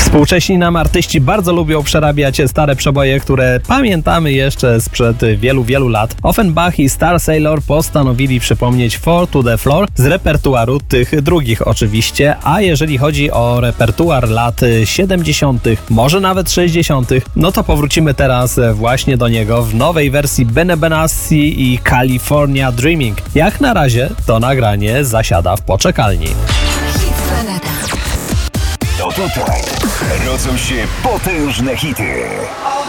Współcześni nam artyści bardzo lubią przerabiać stare przeboje, które pamiętamy jeszcze sprzed wielu, wielu lat. Offenbach i Star Sailor postanowili przypomnieć Four to the Floor z repertuaru tych drugich oczywiście, a jeżeli chodzi o repertuar lat 70., może nawet 60., no to powrócimy teraz właśnie do niego w nowej wersji Benny Benassi i California Dreaming. Jak na razie to nagranie zasiada w poczekalni. To tutaj rodzą się potężne hity.